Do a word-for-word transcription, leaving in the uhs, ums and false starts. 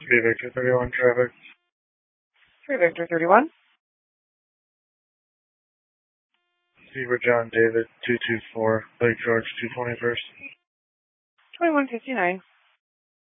three Victor thirty-one traffic. three Victor thirty-one. Zebra John David two two four, Lake George two twenty-first. twenty-one fifty-nine.